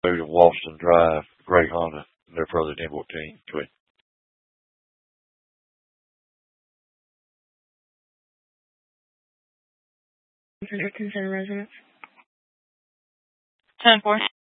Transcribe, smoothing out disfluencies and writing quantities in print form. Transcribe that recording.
Road of Walston Drive, Gray Honda. They're further than 14. Go ahead. Richardson residence. 10-4.